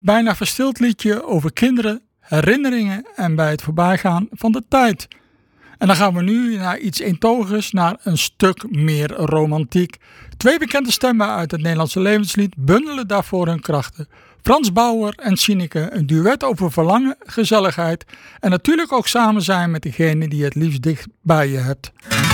Bijna verstild liedje over kinderen, herinneringen en bij het voorbijgaan van de tijd. En dan gaan we nu naar iets eentonigers, naar een stuk meer romantiek. Twee bekende stemmen uit het Nederlandse levenslied bundelen daarvoor hun krachten. Frans Bauer en Sineke, een duet over verlangen, gezelligheid en natuurlijk ook samen zijn met degene die je het liefst dicht bij je hebt.